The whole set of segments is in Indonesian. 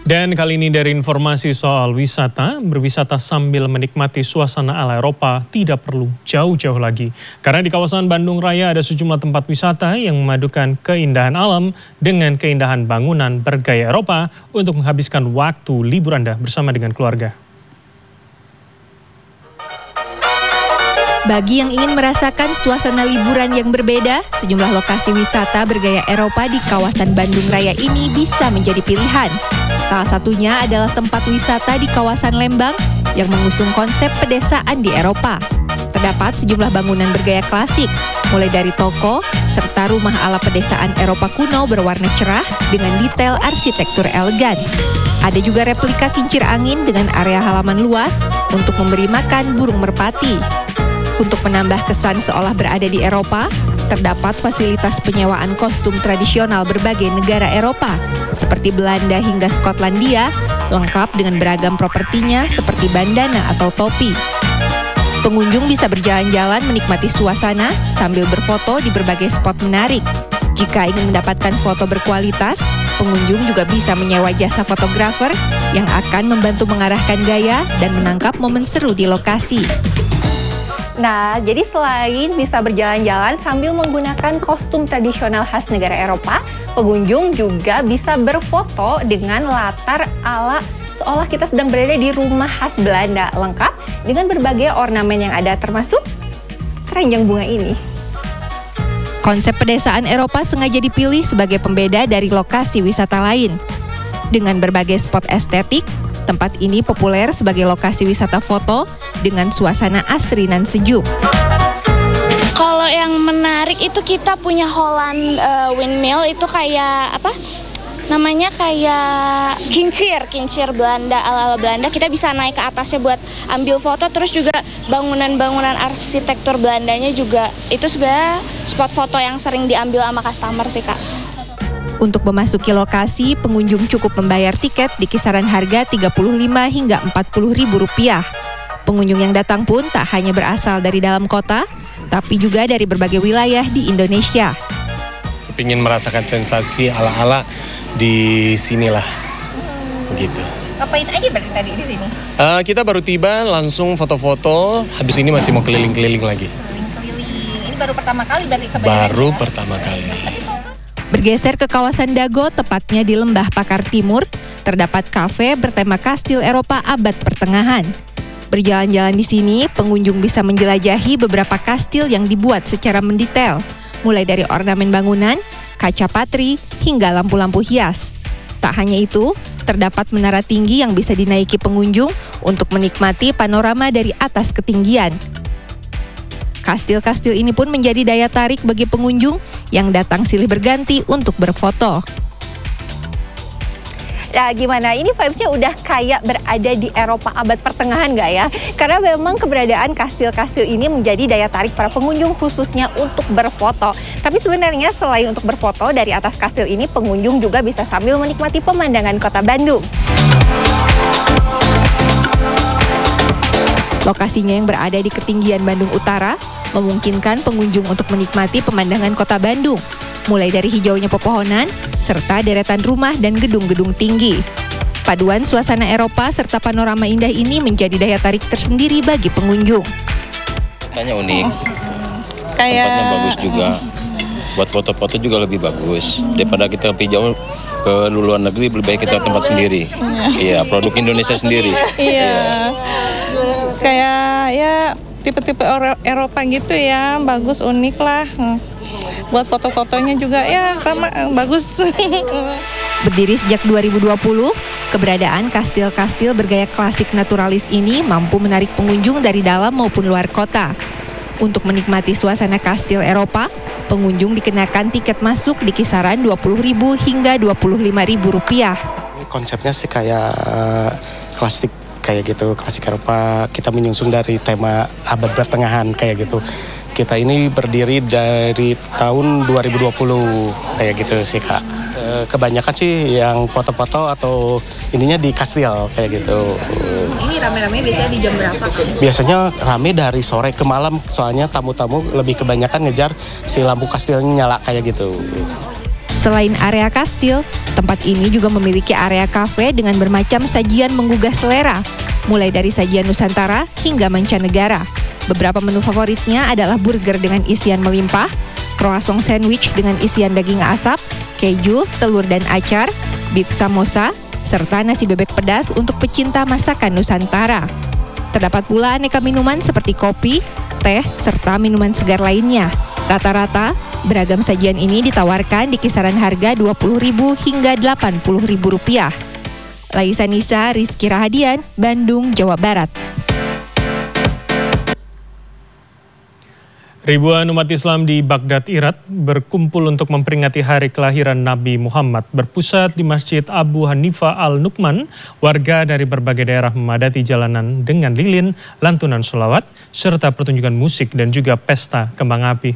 Dan kali ini dari informasi soal wisata, berwisata sambil menikmati suasana ala Eropa tidak perlu jauh-jauh lagi. Karena di kawasan Bandung Raya ada sejumlah tempat wisata yang memadukan keindahan alam dengan keindahan bangunan bergaya Eropa untuk menghabiskan waktu libur Anda bersama dengan keluarga. Bagi yang ingin merasakan suasana liburan yang berbeda, sejumlah lokasi wisata bergaya Eropa di kawasan Bandung Raya ini bisa menjadi pilihan. Salah satunya adalah tempat wisata di kawasan Lembang yang mengusung konsep pedesaan di Eropa. Terdapat sejumlah bangunan bergaya klasik, mulai dari toko, serta rumah ala pedesaan Eropa kuno berwarna cerah dengan detail arsitektur elegan. Ada juga replika kincir angin dengan area halaman luas untuk memberi makan burung merpati. Untuk menambah kesan seolah berada di Eropa, terdapat fasilitas penyewaan kostum tradisional berbagai negara Eropa, seperti Belanda hingga Skotlandia, lengkap dengan beragam propertinya seperti bandana atau topi. Pengunjung bisa berjalan-jalan menikmati suasana sambil berfoto di berbagai spot menarik. Jika ingin mendapatkan foto berkualitas, pengunjung juga bisa menyewa jasa fotografer yang akan membantu mengarahkan gaya dan menangkap momen seru di lokasi. Nah, jadi selain bisa berjalan-jalan sambil menggunakan kostum tradisional khas negara Eropa, pengunjung juga bisa berfoto dengan latar ala seolah kita sedang berada di rumah khas Belanda, lengkap dengan berbagai ornamen yang ada, termasuk keranjang bunga ini. Konsep pedesaan Eropa sengaja dipilih sebagai pembeda dari lokasi wisata lain. Dengan berbagai spot estetik, tempat ini populer sebagai lokasi wisata foto dengan suasana asri dan sejuk. Kalau yang menarik itu kita punya Holland windmill, itu kayak apa? Namanya kayak kincir Belanda, ala-ala Belanda. Kita bisa naik ke atasnya buat ambil foto, terus juga bangunan-bangunan arsitektur Belandanya juga. Itu sebenarnya spot foto yang sering diambil sama customer sih, Kak. Untuk memasuki lokasi, pengunjung cukup membayar tiket di kisaran harga Rp35 hingga Rp40.000. Pengunjung yang datang pun tak hanya berasal dari dalam kota, tapi juga dari berbagai wilayah di Indonesia. Kepingin merasakan sensasi ala-ala di sinilah, begitu. Ngapain aja berarti tadi di sini? Kita baru tiba, langsung foto-foto, habis ini masih mau keliling-keliling lagi. Keliling-keliling, ini baru pertama kali berarti ke Bandung? Baru pertama kali. Bergeser ke kawasan Dago, tepatnya di Lembah Pakar Timur, terdapat kafe bertema kastil Eropa abad pertengahan. Berjalan-jalan di sini, pengunjung bisa menjelajahi beberapa kastil yang dibuat secara mendetail, mulai dari ornamen bangunan, kaca patri, hingga lampu-lampu hias. Tak hanya itu, terdapat menara tinggi yang bisa dinaiki pengunjung untuk menikmati panorama dari atas ketinggian. Kastil-kastil ini pun menjadi daya tarik bagi pengunjung yang datang silih berganti untuk berfoto. Nah, gimana? Ini vibes-nya udah kayak berada di Eropa abad pertengahan nggak ya? Karena memang keberadaan kastil-kastil ini menjadi daya tarik para pengunjung khususnya untuk berfoto. Tapi sebenarnya selain untuk berfoto dari atas kastil ini, pengunjung juga bisa sambil menikmati pemandangan kota Bandung. Lokasinya yang berada di ketinggian Bandung Utara memungkinkan pengunjung untuk menikmati pemandangan kota Bandung, mulai dari hijaunya pepohonan, serta deretan rumah dan gedung-gedung tinggi. Paduan suasana Eropa serta panorama indah ini menjadi daya tarik tersendiri bagi pengunjung. Tempatnya unik, tempatnya bagus juga. Buat foto-foto juga lebih bagus. Daripada kita pergi jauh ke luar negeri, lebih baik kita tempat sendiri. Iya, produk Indonesia sendiri. Iya. Kayak ya tipe-tipe Eropa gitu ya, bagus, unik lah. Buat foto-fotonya juga ya sama, bagus. Berdiri sejak 2020, keberadaan kastil-kastil bergaya klasik naturalis ini mampu menarik pengunjung dari dalam maupun luar kota. Untuk menikmati suasana kastil Eropa, pengunjung dikenakan tiket masuk di kisaran Rp20.000 hingga Rp25.000. Konsepnya sih kayak klasik kayak gitu, klasik Eropa. Kita menyusun dari tema abad pertengahan kayak gitu. Kita ini berdiri dari tahun 2020 kayak gitu sih, Kak. Kebanyakan sih yang foto-foto atau ininya di kastil kayak gitu. Ini rame-rame biasanya di jam berapa? Biasanya rame dari sore ke malam, soalnya tamu-tamu lebih kebanyakan ngejar si lampu kastilnya nyala kayak gitu. Selain area kastil, tempat ini juga memiliki area kafe dengan bermacam sajian menggugah selera, mulai dari sajian Nusantara hingga mancanegara. Beberapa menu favoritnya adalah burger dengan isian melimpah, croissant sandwich dengan isian daging asap, keju, telur dan acar, beef samosa, serta nasi bebek pedas untuk pecinta masakan Nusantara. Terdapat pula aneka minuman seperti kopi, teh, serta minuman segar lainnya. Rata-rata, beragam sajian ini ditawarkan di kisaran harga Rp20.000 hingga Rp80.000. Laisa Nisa, Rizky Rahadian, Bandung, Jawa Barat. Ribuan umat Islam di Baghdad, Irak berkumpul untuk memperingati hari kelahiran Nabi Muhammad. Berpusat di Masjid Abu Hanifah Al-Nu'man, warga dari berbagai daerah memadati jalanan dengan lilin, lantunan sholawat, serta pertunjukan musik dan juga pesta kembang api.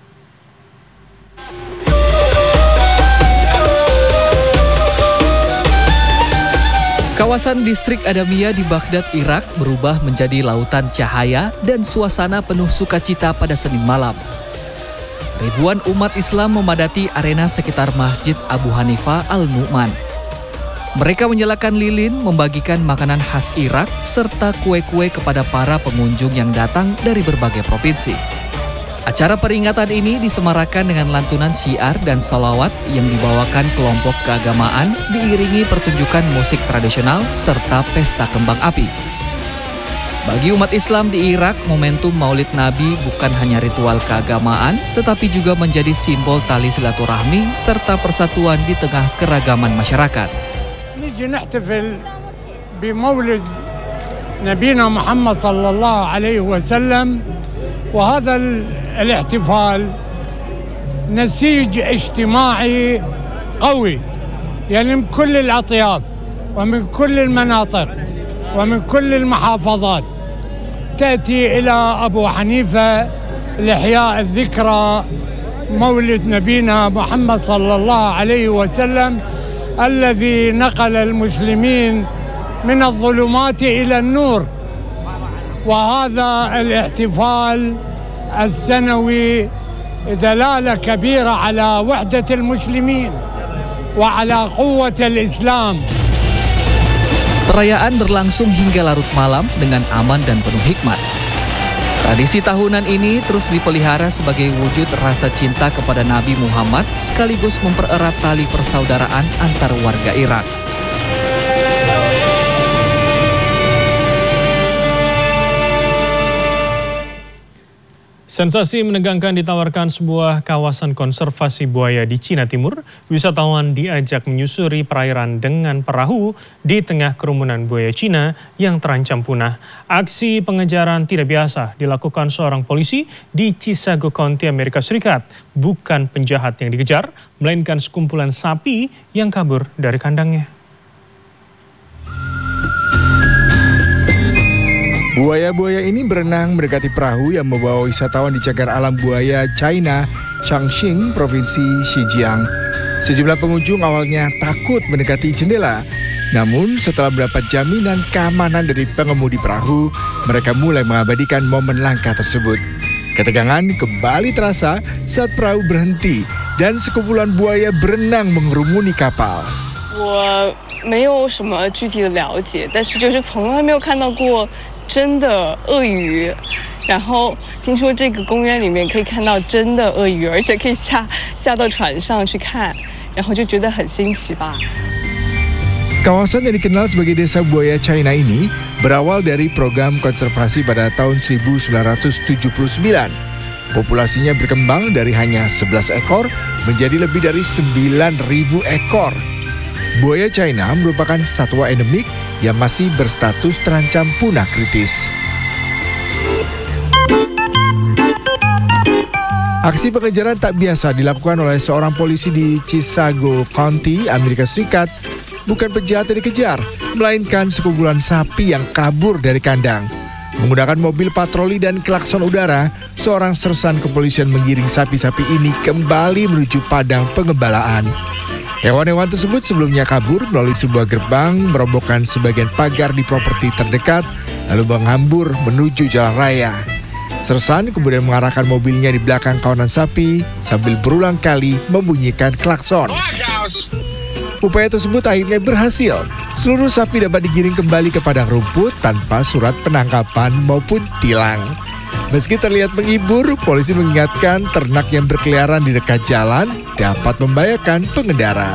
Kawasan distrik Adamiyah di Baghdad, Irak berubah menjadi lautan cahaya dan suasana penuh sukacita pada Senin malam. Ribuan umat Islam memadati arena sekitar Masjid Abu Hanifah Al-Nu'man. Mereka menyalakan lilin, membagikan makanan khas Irak, serta kue-kue kepada para pengunjung yang datang dari berbagai provinsi. Acara peringatan ini disemarakan dengan lantunan syiar dan salawat yang dibawakan kelompok keagamaan diiringi pertunjukan musik tradisional serta pesta kembang api. Bagi umat Islam di Irak, momentum Maulid Nabi bukan hanya ritual keagamaan, tetapi juga menjadi simbol tali silaturahmi serta persatuan di tengah keragaman masyarakat. نيجي نحتفل بمولد نبينا محمد صلى الله عليه وسلم وهذا الاحتفال نسيج اجتماعي قوي يعني من كل الأطياف ومن كل المناطق ومن كل المحافظات تأتي إلى أبو حنيفة لإحياء الذكرى مولد نبينا محمد صلى الله عليه وسلم الذي نقل المسلمين من الظلمات إلى النور. وهذا الاحتفال السنوي دلالة كبيرة على وحدة المسلمين وعلى قوة الإسلام. Perayaan berlangsung hingga larut malam dengan aman dan penuh hikmat. Tradisi tahunan ini terus dipelihara sebagai wujud rasa cinta kepada Nabi Muhammad sekaligus mempererat tali persaudaraan antar warga Irak. Sensasi menegangkan ditawarkan sebuah kawasan konservasi buaya di Cina Timur. Wisatawan diajak menyusuri perairan dengan perahu di tengah kerumunan buaya Cina yang terancam punah. Aksi pengejaran tidak biasa dilakukan seorang polisi di Chisago County, Amerika Serikat. Bukan penjahat yang dikejar, melainkan sekumpulan sapi yang kabur dari kandangnya. Buaya-buaya ini berenang mendekati perahu yang membawa wisatawan di cagar alam buaya China, Changxing, Provinsi Xinjiang. Sejumlah pengunjung awalnya takut mendekati jendela. Namun setelah mendapat jaminan keamanan dari pengemudi perahu, mereka mulai mengabadikan momen langka tersebut. Ketegangan kembali terasa saat perahu berhenti dan sekumpulan buaya berenang mengerumuni kapal. 我没有什么具体的了解，但是就是从来没有看到过真的鳄鱼，然后听说这个公园里面可以看到真的鳄鱼，而且可以下到船上去看，然后就觉得很新奇吧。 Kawasan yang dikenal sebagai Desa Buaya China ini berawal dari program konservasi pada tahun 1979. Populasinya berkembang dari hanya 11 ekor menjadi lebih dari 9.000 ekor. Buaya China merupakan satwa endemik yang masih berstatus terancam punah kritis. Aksi pengejaran tak biasa dilakukan oleh seorang polisi di Chisago County, Amerika Serikat. Bukan penjahat yang dikejar, melainkan sekumpulan sapi yang kabur dari kandang. Menggunakan mobil patroli dan klakson udara, seorang sersan kepolisian mengiring sapi-sapi ini kembali menuju padang pengembalaan. Hewan-hewan tersebut sebelumnya kabur melalui sebuah gerbang, merobohkan sebagian pagar di properti terdekat, lalu menghambur menuju jalan raya. Sersan kemudian mengarahkan mobilnya di belakang kawanan sapi sambil berulang kali membunyikan klakson. Upaya tersebut akhirnya berhasil. Seluruh sapi dapat digiring kembali ke padang rumput tanpa surat penangkapan maupun tilang. Meski terlihat menghibur, polisi mengingatkan ternak yang berkeliaran di dekat jalan dapat membahayakan pengendara.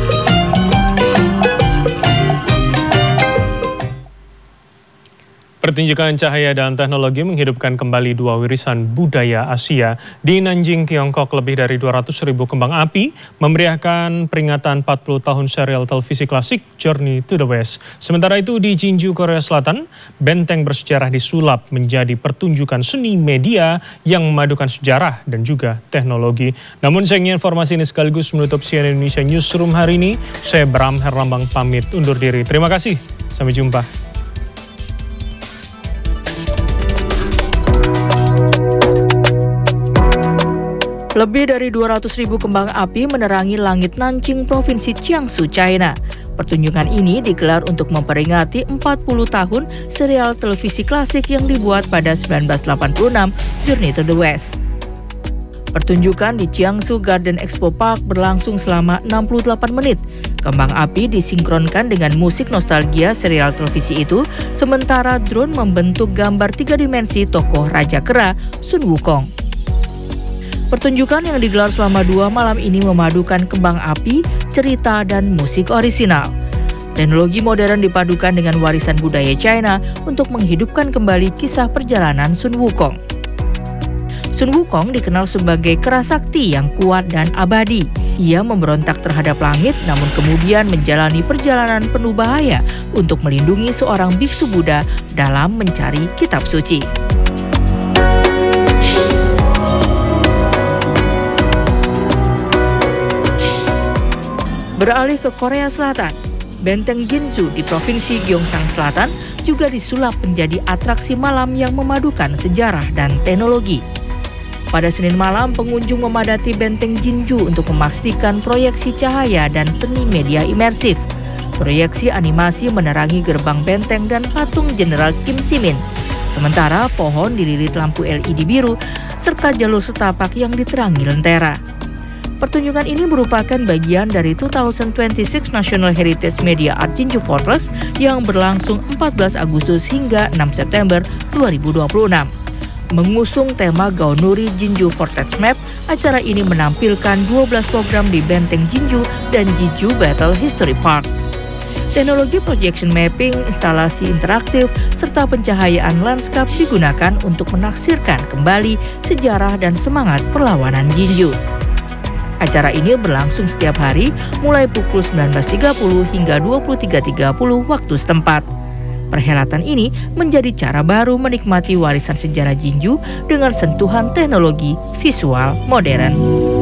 Pertunjukan cahaya dan teknologi menghidupkan kembali dua warisan budaya Asia di Nanjing, Tiongkok. Lebih dari 200.000 kembang api memeriahkan peringatan 40 tahun serial televisi klasik Journey to the West. Sementara itu di Jeonju, Korea Selatan, benteng bersejarah disulap menjadi pertunjukan seni media yang memadukan sejarah dan juga teknologi. Namun sayangnya informasi ini sekaligus menutup CNN Indonesia Newsroom hari ini. Saya Bram Herlambang pamit undur diri. Terima kasih. Sampai jumpa. Lebih dari 200.000 kembang api menerangi langit Nanjing, Provinsi Jiangsu, China. Pertunjukan ini digelar untuk memperingati 40 tahun serial televisi klasik yang dibuat pada 1986, Journey to the West. Pertunjukan di Jiangsu Garden Expo Park berlangsung selama 68 menit. Kembang api disinkronkan dengan musik nostalgia serial televisi itu, sementara drone membentuk gambar 3 dimensi tokoh Raja Kera Sun Wukong. Pertunjukan yang digelar selama 2 malam ini memadukan kembang api, cerita, dan musik orisinal. Teknologi modern dipadukan dengan warisan budaya China untuk menghidupkan kembali kisah perjalanan Sun Wukong. Sun Wukong dikenal sebagai kera sakti yang kuat dan abadi. Ia memberontak terhadap langit namun kemudian menjalani perjalanan penuh bahaya untuk melindungi seorang biksu Buddha dalam mencari kitab suci. Beralih ke Korea Selatan, Benteng Ginzu di Provinsi Gyeongsang Selatan juga disulap menjadi atraksi malam yang memadukan sejarah dan teknologi. Pada Senin malam, pengunjung memadati Benteng Ginzu untuk memastikan proyeksi cahaya dan seni media imersif. Proyeksi animasi menerangi gerbang benteng dan patung Jenderal Kim Si-min. Sementara pohon dililit lampu LED biru serta jalur setapak yang diterangi lentera. Pertunjukan ini merupakan bagian dari 2026 National Heritage Media Art Jinju Fortress yang berlangsung 14 Agustus hingga 6 September 2026. Mengusung tema Gaonuri Jinju Fortress Map, acara ini menampilkan 12 program di Benteng Jinju dan Jeju Battle History Park. Teknologi projection mapping, instalasi interaktif, serta pencahayaan lanskap digunakan untuk menaksirkan kembali sejarah dan semangat perlawanan Jinju. Acara ini berlangsung setiap hari mulai pukul 19.30 hingga 23.30 waktu setempat. Perhelatan ini menjadi cara baru menikmati warisan sejarah Jinju dengan sentuhan teknologi visual modern.